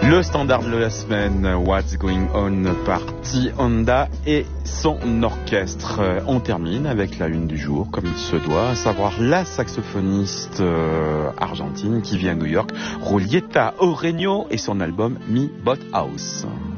Le standard de la semaine, What's Going On par T. Honda et son orchestre. On termine avec la une du jour, comme il se doit, à savoir la saxophoniste argentine qui vit à New York, Julieta Oreño, et son album Mi Bot House.